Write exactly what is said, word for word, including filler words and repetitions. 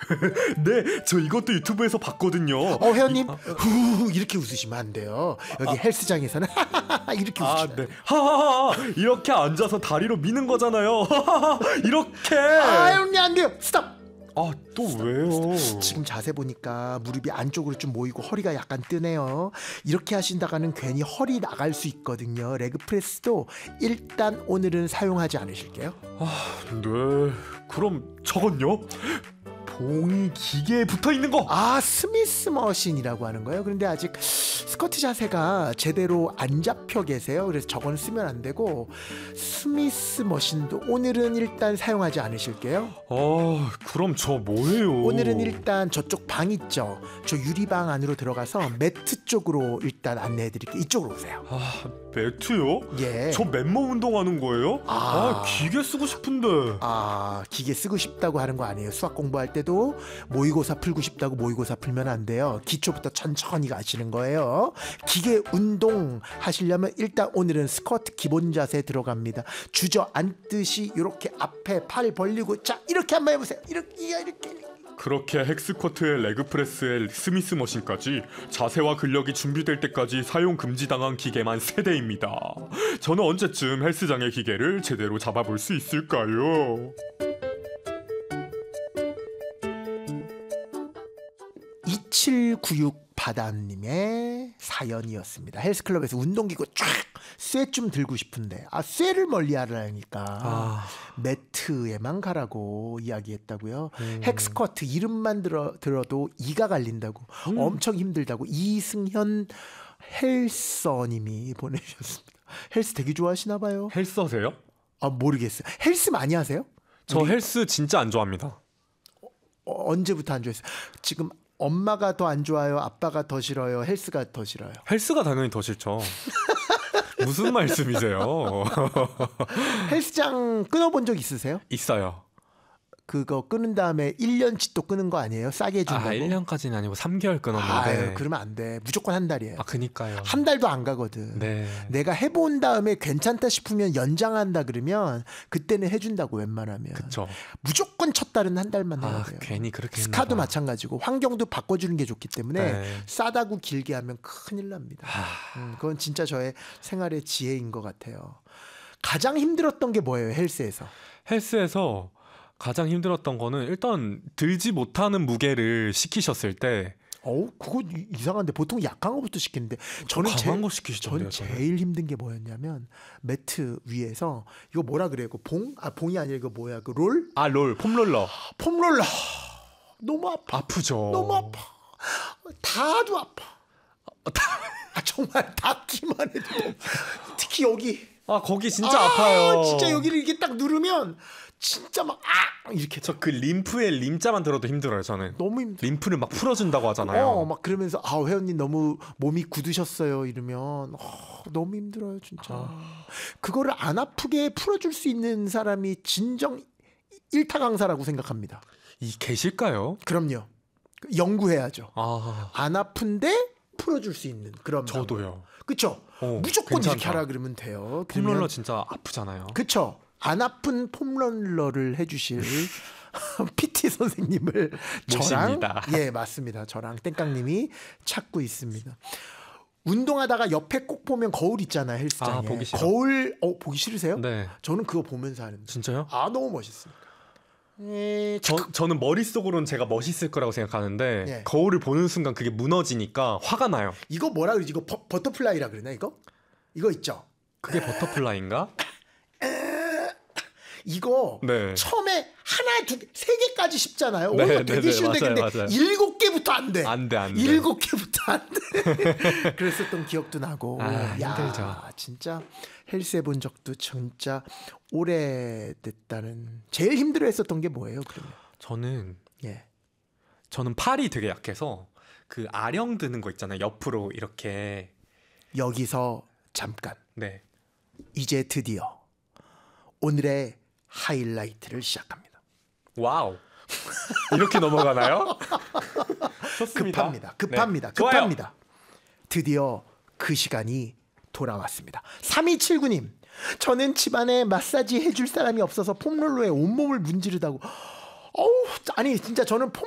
네, 저 이것도 유튜브에서 봤거든요. 어, 회원님, 후 이렇게 웃으시면 안 돼요. 여기 아, 헬스장에서는 이렇게 웃으시면 아, 네. 하하하, 이렇게 앉아서 다리로 미는 거잖아요. 이렇게. 아, 형님 안 돼요. 스탑. 아, 또 왜요? 지금 자세 보니까 무릎이 안쪽으로 좀 모이고 허리가 약간 뜨네요. 이렇게 하신다가는 괜히 허리 나갈 수 있거든요. 레그 프레스도 일단 오늘은 사용하지 않으실게요. 아, 네. 그럼 저건요? 봉이 기계에 붙어 있는 거. 아, 스미스 머신이라고 하는 거예요. 그런데 아직 스쿼트 자세가 제대로 안 잡혀 계세요. 그래서 저건 쓰면 안 되고 스미스 머신도 오늘은 일단 사용하지 않으실게요. 아, 그럼 저 뭐예요? 오늘은 일단 저쪽 방 있죠. 저 유리방 안으로 들어가서 매트 쪽으로 일단 안내해 드릴게요. 이쪽으로 오세요. 아, 매트요? 예. 저 맨몸 운동하는 거예요? 아, 아, 기계 쓰고 싶은데. 아, 기계 쓰고 싶다고 하는 거 아니에요. 수학 공부할 때도 모의고사 풀고 싶다고 모의고사 풀면 안 돼요. 기초부터 천천히 가시는 거예요. 기계 운동 하시려면 일단 오늘은 스쿼트 기본 자세 들어갑니다. 주저앉듯이 이렇게 앞에 팔 벌리고, 자, 이렇게 한번 해보세요. 이렇게 이렇게 그렇게 헥스쿼트에 레그프레스에 스미스 머신까지 자세와 근력이 준비될 때까지 사용 금지당한 기계만 세 대입니다. 저는 언제쯤 헬스장의 기계를 제대로 잡아볼 수 있을까요? 이칠구육 바다님의 사연이었습니다. 헬스클럽에서 운동기구 쫙 쇠 좀 들고 싶은데, 아, 쇠를 멀리 하라니까 아. 매트에만 가라고 이야기했다고요. 음. 헥스쿼트 이름만 들어, 들어도 이가 갈린다고, 음. 엄청 힘들다고 이승현 헬서님이 보내주셨습니다. 헬스 되게 좋아하시나 봐요. 헬서세요? 아, 모르겠어요. 헬스 많이 하세요? 저 우리... 헬스 진짜 안 좋아합니다. 어, 언제부터 안 좋아했어요? 지금 엄마가 더 안 좋아요? 아빠가 더 싫어요? 헬스가 더 싫어요? 헬스가 당연히 더 싫죠. 무슨 말씀이세요? 헬스장 끊어본 적 있으세요? 있어요. 그거 끊은 다음에 일 년치 또 끊은 거 아니에요? 싸게 해준다고? 아, 일 년까지는 아니고 삼 개월 끊었는데. 아유, 그러면 안 돼. 무조건 한 달이에요. 아, 그니까요. 한 달도 안 가거든. 네. 내가 해본 다음에 괜찮다 싶으면 연장한다 그러면 그때는 해준다고, 웬만하면. 그쵸. 무조건 첫 달은 한 달만 해야 아, 돼요. 괜히 그렇게 했나 스카도 봐. 마찬가지고 환경도 바꿔주는 게 좋기 때문에 네. 싸다고 길게 하면 큰일 납니다. 하... 음, 그건 진짜 저의 생활의 지혜인 것 같아요. 가장 힘들었던 게 뭐예요, 헬스에서? 헬스에서 가장 힘들었던 거는 일단 들지 못하는 무게를 시키셨을 때. 어우, 그거 이상한데 보통 약한 거부터 시키는데 저는 강한 거 시키시던데요. 전 제일 힘든 게 뭐였냐면 매트 위에서 이거 뭐라 그래요? 그 봉? 아, 봉이 아니라 이거 뭐야? 그 롤? 아, 롤, 폼롤러. 폼롤러. 너무 아파. 아프죠. 너무 아파. 다도 아파. 아, 정말 닿기만 해도. 특히 여기. 아, 거기 진짜 아, 아파요. 진짜 여기를 이렇게 딱 누르면 진짜 막 아! 이렇게. 저 그 림프에 림자만 들어도 힘들어요, 저는. 너무 힘들어. 림프를 막 풀어준다고 하잖아요. 어, 막 그러면서 아, 회원님 너무 몸이 굳으셨어요 이러면 어, 너무 힘들어요, 진짜. 아... 그거를 안 아프게 풀어줄 수 있는 사람이 진정 일타 강사라고 생각합니다. 이 계실까요? 그럼요. 연구해야죠. 아... 안 아픈데 풀어줄 수 있는 그런. 저도요. 그쵸? 어, 무조건 괜찮다. 이렇게 하라 그러면 돼요. 폼롤러 진짜 아프잖아요. 그쵸? 안 아픈 폼롤러를 해주실 피티 선생님을 모십니다. 저랑, 예, 맞습니다. 저랑 땡깡님이 찾고 있습니다. 운동하다가 옆에 꼭 보면 거울 있잖아요, 헬스장에. 아, 보기 싫어. 거울, 어, 보기 싫으세요? 네. 저는 그거 보면서 하는데. 진짜요? 아, 너무 멋있습니다. 에, 저, 저는 머릿속으로는 제가 멋있을 거라고 생각하는데 예. 거울을 보는 순간 그게 무너지니까 화가 나요. 이거 뭐라 그러지? 이거 버, 버터플라이라 그러나 이거? 이거 있죠? 그게 버터플라이인가? 이거 네. 처음에 하나, 두 개, 세 개까지 쉽잖아요. 네, 오, 이거 네, 되게 네, 쉬운데 맞아요, 근데 맞아요. 일곱 개부터 안 돼. 안 돼, 안 돼. 일곱 개부터 안 돼. 그랬었던 기억도 나고. 아, 야, 힘들죠. 진짜 헬스 해본 적도 진짜 오래됐다는. 제일 힘들어했었던 게 뭐예요, 그러면? 저는 예. 저는 팔이 되게 약해서 그 아령 드는 거 있잖아요. 옆으로 이렇게. 여기서 잠깐. 네. 이제 드디어 오늘의 하이라이트를 시작합니다. 와우. 이렇게 넘어가나요? 좋습니다. 급합니다. 급합니다. 네. 급합니다. 좋아요. 드디어 그 시간이 돌아왔습니다. 삼이칠구 님, 저는 집안에 마사지 해줄 사람이 없어서 폼롤러에 온몸을 문지르다고. 어우, 아니 진짜 저는 폼